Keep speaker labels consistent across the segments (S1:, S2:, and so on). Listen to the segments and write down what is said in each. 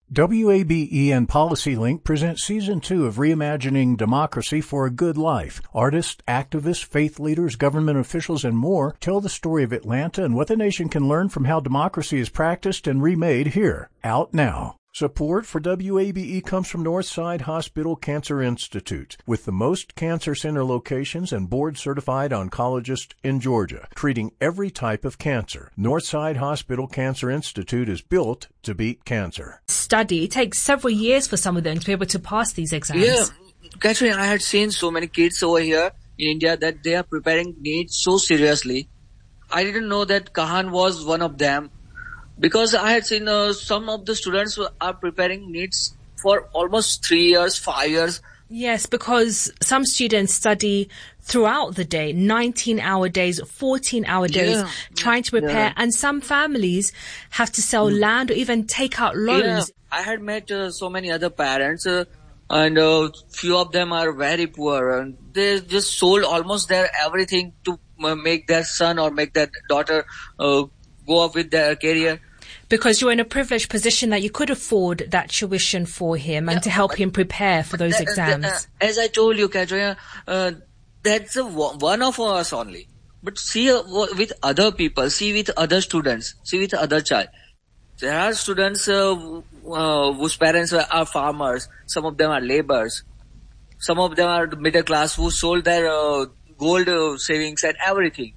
S1: WABE and PolicyLink present Season 2 of Reimagining Democracy for a Good Life. Artists, activists, faith leaders, government officials, and more tell the story of Atlanta and what the nation can learn from how democracy is practiced and remade here. Out now. Support for WABE comes from Northside Hospital Cancer Institute, with the most cancer center locations and board-certified oncologists in Georgia, treating every type of cancer. Northside Hospital Cancer Institute is built to beat cancer.
S2: Study. It takes several years for some of them to be able to pass these exams.
S3: Yeah, Catherine, I had seen so many kids over here in India that they are preparing NEET so seriously. I didn't know that Kahan was one of them. Because I had seen some of the students are preparing NEETs for almost 3 years, 5 years.
S2: Yes, because some students study throughout the day, 19-hour days, 14-hour days, trying to prepare. And some families have to sell land or even take out loans.
S3: Yeah. I had met so many other parents and few of them are very poor. And they just sold almost their everything to make their son or make their daughter go up with their career.
S2: Because you're in a privileged position that you could afford that tuition for him and to help him prepare for those exams.
S3: As I told you, Katrina, that's one of us only. But see with other people, see with other students, see with other child. There are students whose parents are farmers. Some of them are laborers. Some of them are middle class who sold their gold savings and everything.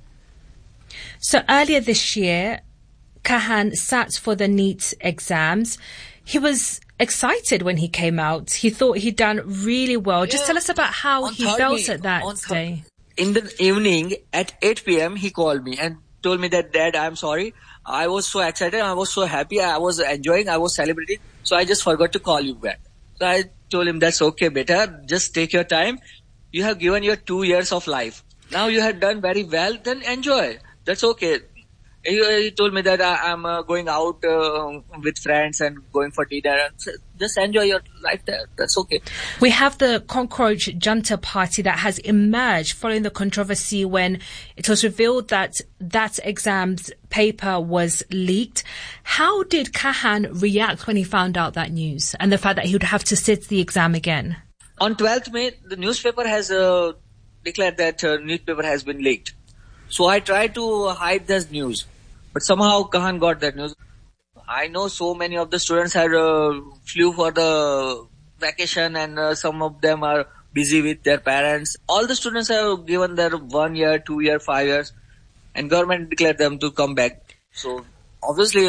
S2: So earlier this year, Kahan sat for the NEET exams. He was excited when he came out. He thought he'd done really well. Just tell us about how he felt at that day.
S3: In the evening at 8 p.m. he called me and told me that, Dad, I'm sorry. I was so excited. I was so happy. I was enjoying. I was celebrating. So I just forgot to call you back. So I told him, that's okay, beta. Just take your time. You have given your 2 years of life. Now you have done very well. Then enjoy. That's okay. He told me that I'm going out with friends and going for dinner. Just enjoy your life there. That's okay.
S2: We have the Cockroach Junta Party that has emerged following the controversy when it was revealed that that exam's paper was leaked. How did Kahan react when he found out that news and the fact that he would have to sit the exam again?
S3: On 12th May, the newspaper has declared that newspaper has been leaked. So I tried to hide this news, but somehow Kahan got that news. I know so many of the students had flew for the vacation and some of them are busy with their parents. All the students have given their 1 year, 2 year, 5 years and government declared them to come back. So obviously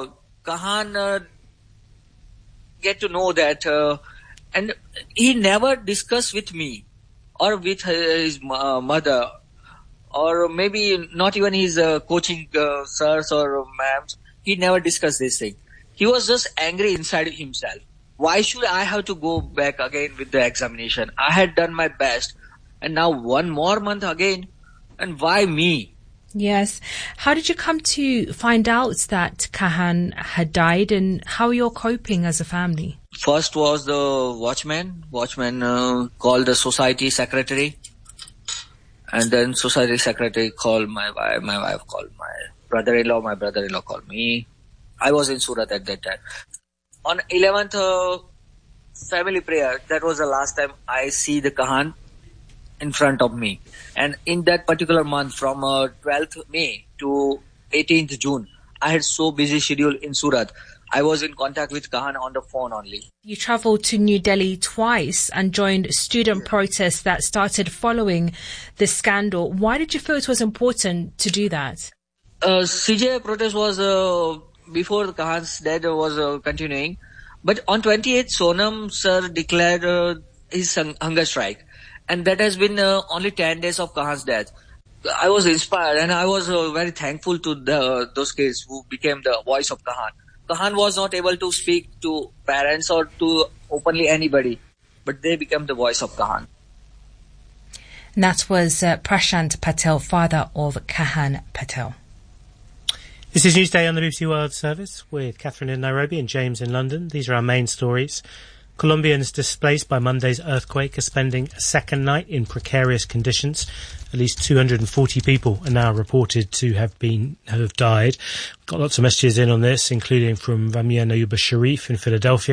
S3: Kahan get to know that and he never discussed with me or with his mother. Or maybe not even his coaching sirs or ma'ams. He never discussed this thing. He was just angry inside himself. Why should I have to go back again with the examination? I had done my best. And now 1 more month again. And why me?
S2: Yes. How did you come to find out that Kahan had died and how you're coping as a family?
S3: First was the watchman. Watchman called the society secretary. And then society secretary called my wife called my brother-in-law called me. I was in Surat at that time. On 11th family prayer, that was the last time I see the Kahan in front of me. And in that particular month from 12th May to 18th June, I had so busy schedule in Surat. I was in contact with Kahan on the phone only.
S2: You travelled to New Delhi twice and joined student protests that started following this scandal. Why did you feel it was important to do that?
S3: CJ protest was before Kahan's death was continuing. But on 28th, Sonam sir declared his hunger strike. And that has been only 10 days of Kahan's death. I was inspired and I was very thankful to those kids who became the voice of Kahan. Kahan was not able to speak to parents or to openly anybody, but they became the voice of Kahan.
S2: That was Prashant Patel, father of Kahan Patel.
S4: This is Newsday on the BBC World Service with Catherine in Nairobi and James in London. These are our main stories. Colombians displaced by Monday's earthquake are spending a second night in precarious conditions. At least 240 people are now reported to have died. Got lots of messages in on this, including from Ramia Nayuba Sharif in Philadelphia.